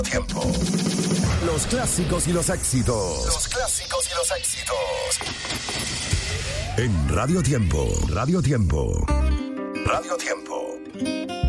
Tiempo. Los clásicos y los éxitos. Los clásicos y los éxitos. En Radio Tiempo. Radio Tiempo. Radio Tiempo.